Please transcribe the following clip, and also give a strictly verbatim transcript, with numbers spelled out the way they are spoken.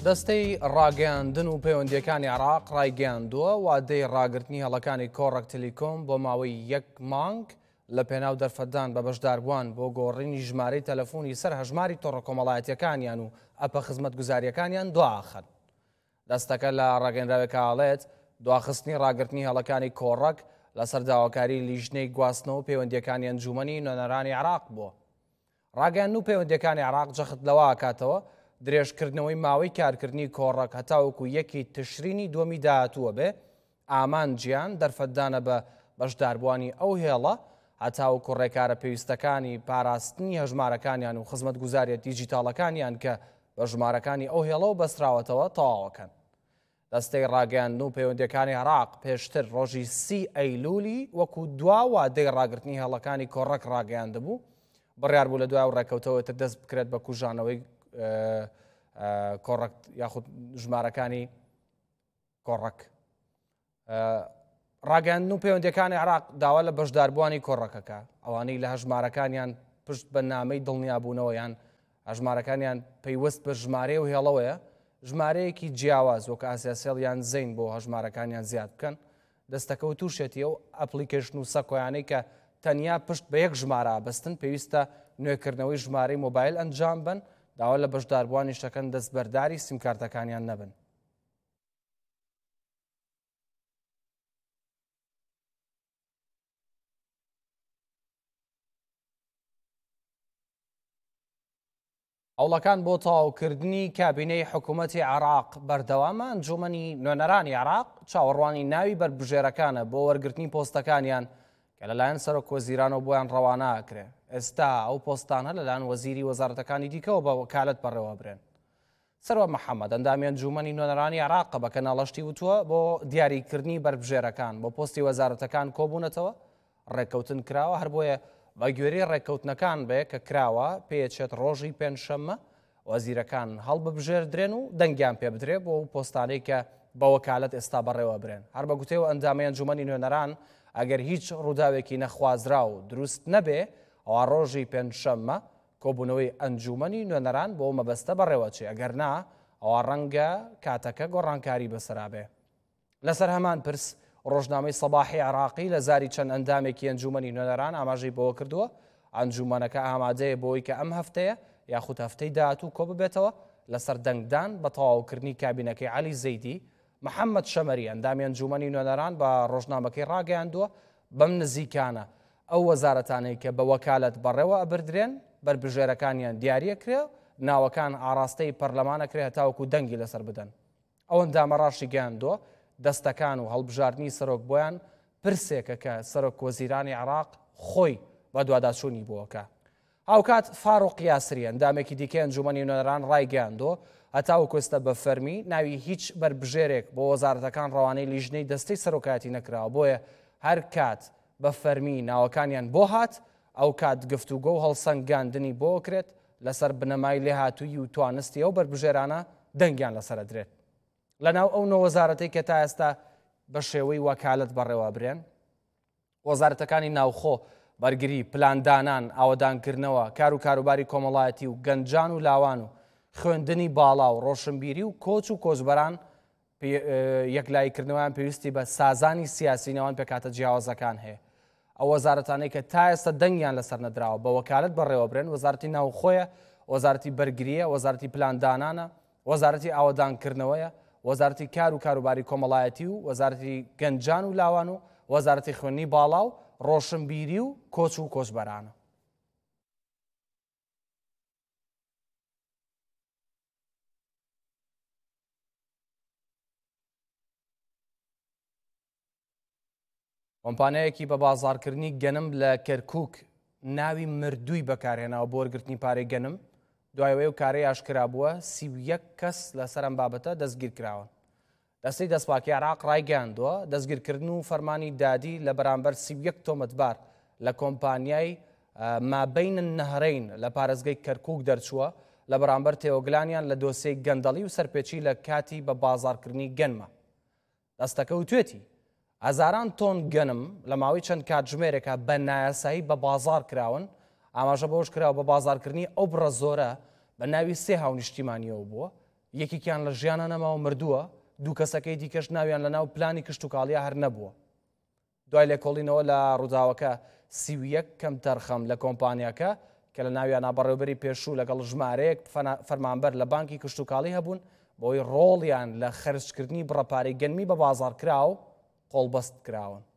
دەستەی ڕاگەیاندن و پەیوەندیەکانی عێراق ڕایگەیاندووە وادەی ڕاگررتنی هەڵەکانی کۆڕەک تەلیکۆم بۆ ماوەی یەک مانگ لە پێناو دەرفەتدان بە بەشداربووان بۆ گۆڕینی ژمارەی تەلەفۆنی سەر هەژماری تۆڕە کۆمەڵایەتیەکانیان و ئەپە خزمەت گوزاریەکانیان دواخن. دەستەکە لە ڕاگەیاندراوێکە ئاڵێت دواخستنی ڕاگررتنی هەڵەکانی کۆڕەک لەسەر داواکاری لیژنەی گواستنەوە و پەیوەندیەکانی ئەنجومەنی نوێنەرانی عێراق بووە. ڕاگەیاندن و پەیوەندیەکانی عێراق جەخت لەوە ئاکاتەوە درێژکردنەوەی ماوەی کارکردنی کۆڕەک هەتاوەکو یەکی تشرینی دووەمی داهاتووە بێ ئامانجیان دەرفەتدانە بە بەشداربووانی ئەو هێڵە هەتاوەکو ڕێکارە پێویستەکانی پاراستنی هەژمارەکانیان و خزمەت گوزاریە دیجیتاڵەکانیان کە بە ژمارەکانی ئەو هێڵەوە بەستراوەتەوە تەواوەکەن. دەستەی ڕاگەیاندن و پەیوەندیەکانی عێراق پێشتر ڕۆژی سی ئەیلولی وەکو دوا وادەی ڕاگررتنی هێڵەکانی کۆڕەک ڕاگەیاندبوو بڕیار بوو لە دوای ڕێکەوتەوەتر دەست بکرێت بە کوژانەوەی کۆڕەک یاخود ژمارەکانی کۆڕەک. ڕاگەیاندن و پەیوەندیەکانی عێراق داوا لە بەشداربووانی کۆڕەکەکە ئەوانەی لە هەژمارەکانیان پشت بە نامەی دڵنیابوونەوەیان هەژمارەکانیان پەیوەست بە ژمارە و هێڵەوەیە ژمارەیەکی جیاواز وەکە ئاسیاسیڵیان زەین بۆ هەژمارەکانیان زیاد بکەن دەستەکە و تووشێتی ئەو ئەپلیکیشن و سەکۆیانەی کە تەنیا پشت بە یەک ژمارە بەستن پێویستە نوێکردنەوەی ژمارەی مۆبایل ئەنجام بن داوا لە بەشداربووانی شەکەن دەستبەرداری سیمکارتەکانیان نەبن. ئەوڵەکان بۆ تەواوکردنی کابینەی حکوومەتی عێراق بەردەوامە ئەنجومەنی نوێنەرانی عێراق چاوەڕوانی ناوی بەربژێرەکانە بۆ وەرگرتنی پۆستەکانیان کە لەلایەن سەرۆک وەزیرانەوە بۆیان ڕەوانە ئاکرێ. ئێستا ئەو پۆستانە لەلایەن وەزیری وەزارەتەکانی دیکەوە بە وەکالەت بەڕێوە برێن. سەروە محەممەد ئەندامی ئەنجومەنی نوێنەرانی عێراق بە کەناڵەشتی وتووە بۆ دیاریکردنی بەربژێرەکان بۆ پۆستی وەزارەتەکان کۆبوونەتەوە ڕێککەوتن کراوە هەر بۆیە بە گوێرەی ڕێککەوتنەکان بێ کە کراوە پێچێت ڕۆژی پێنجشەممە وەزیرەکان هەڵببژێردرێن و دەنگیان پێ بدرێت بۆ پۆستانەی کە بە وەکالەت ئێستا بەڕێوە برێن. هەر بە گوتەوە ئەندامی ئەنجومەنی نوێنەران ئەگەر هیچ ڕووداوێکی نەخوازرا و دروست نەبێ ئەوە ڕۆژی پێنجشەممە کۆبوونەوەی ئەنجومەنی نوێنەران بۆ مەبەستە بەڕێوەچێ ئەگەر نا ئەوە ڕەنگە کاتەکە گۆڕانکاری بەسەرابێ. لەسەر هەمان پرس ڕۆژنامەی سەباحی عێراقی لە زاری چەند ئەندامێکی ئەنجومەنی نوێنەران ئاماژەی بۆوە کردووە ئەنجومەنەکە ئامادەیە بۆی کە ئەم هەفتەیە یاخود هەفتەی داهاتوو کۆ ببێتەوە لەسەر دەنگدان بە تەواوکردنی کابینەکەی عەلی زەیدی. محەممەد شەمەری ئەندامی ئەنجومەنی نوێنەران بە ڕۆژنامەکەی ڕاگەیاندووە بەم نزیکانە ئەو وەزارەتانەی کە بە وەکالەت بەڕێوە ئەبردرێن بەربژێرەکانیان دیاریەکرێ ناوەکان ئاراستەی پەرلەمانەکرێ هەتاوەکو دەنگی لەسەر بدەن. ئەو ئەندامە ڕاشی گەیاندووە دەستەکان و هەڵبژاردننی سەرۆک بۆیان پرسێکە کە سەرۆک وەزیرانی عێراق خۆی بە دوواداچوونی بووەکە. هاوکات فاڕۆق یاسری ئەندامێکی دیکە ئەنجومەنی نوێنەران ڕایگەیاندووە هەتاوەکو ئێستا بە فەرمی ناوی هیچ بەربژێرێک بۆ وەزارەتەکان ڕەوانەی لیژنەی دەستەی سەرۆکایەتی نەکراوە بۆیە هەر کات بە فەرمی ناوەکانیان بۆ هات ئەو کات گفتوگۆ و هەڵسەنگاندنی بۆ کرێت لەسەر بنەمای لێهاتووی و توانستی ئەو بەربژێرانە دەنگیان لەسەرە درێت. لەناو ئەو نۆ وەزارەتەی کە تا ئێستا بە شێوەی وەکالەت بەڕێوە برێن وەزارەتەکانی ناوخۆ بەرگری پلاندانان ئاوەدانکردنەوە کار و کاروباری کۆمەڵایەتی و گەنجان و لاوان و خوێندنی باڵا و ڕۆشنبیری و کۆچ و کۆچبەران یەکلایکردنەوەیان پێویستی بە سازانی سیاسی نێوان پێکاتە جیاوازەکان هەیە. ئەو وەزارەتانەی کە تا ئێستا دەنگیان لەسەر نەدراوە بە وەکالەت بەڕێوە برێن وەزارەتی ناوخۆیە وەزارەتی بەرگریە وەزارەتی پلاندانانە وەزارەتی ئاوەدانکردنەوەیە وەزارەتی کار و کاروباری کۆمەڵایەتی و وەزارەتی گەنجان و لاوان و وەزارەتی خوێندنی باڵا و ڕۆشنبیری و کۆچ و کۆچبەرانە. کۆمپانیایەکی بە بازاڕکردنی گەنم لە کەرکووک ناوی مردووی بەکارهێناوە بۆ وەرگرتنی پارەی گەنم دوایەوەی و کارەی ئاشکرا بووە سی و یەک کەس لەسەر ئەم بابەتە دەستگیر کراوە. دەستەی دەستپاکی عێراق ڕایگەیاندووە دەستگیرکردن و فەرمانی دادی لە بەرامبەر سی و یەک تۆمەتبار لە کۆمپانیای مابەین نەهرەین لە پارێزگای کەرکووک دەرچووە لە بەرامبەر تێوەگلانیان لە دۆسیەی گەندەڵی و سەرپێچی لە کاتی بە بازاڕکردنی گەنمە. دەستەکە وتوێتی هەزاران تۆن گەنم لە ماوەی چەند کاتژمێرێکە بە نایاسایی بە بازار کراون ئاماژە بەوەش کراوە بە بازارکردنی ئەو بڕە زۆرە بە ناوی سێ هاونیشتیمانیەوە بووە یەکێکیان لە ژیانە نەماوە مردووە، دوو کەسەکەی دیکەش ناویان لە ناو پلانی کشتتوکاڵیا هەر نەبووە. دوای لێکۆڵینەوە لە ڕووداوەکە سی و یەک کەم تەرخەم لە کۆمپانیاکە کە لە ناویان بەڕێوەبەری پێشوو لەگەڵ ژمارەیەک فەرمانبەر لە بانکی کشتتوکاڵی هەبوون بۆی ڕۆڵیان لە خەرجکردنی بڕەپارەی گەنمی بە بازاڕکراو قۆڵبەست کراون.